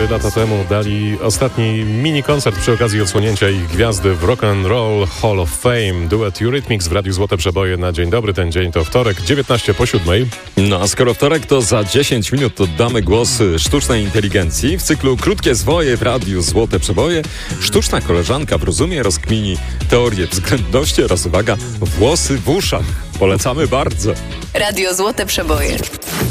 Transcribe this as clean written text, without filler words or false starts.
4 lata temu dali ostatni mini-koncert przy okazji odsłonięcia ich gwiazdy w Rock and Roll Hall of Fame. Duet Eurythmics w Radiu Złote Przeboje na dzień dobry. Ten dzień to wtorek, 19:07. No a skoro wtorek, to za 10 minut oddamy głos sztucznej inteligencji. W cyklu Krótkie Zwoje w Radiu Złote Przeboje sztuczna koleżanka w rozumie rozkmini teorię względności oraz, uwaga, włosy w uszach. Polecamy bardzo. Radio Złote Przeboje.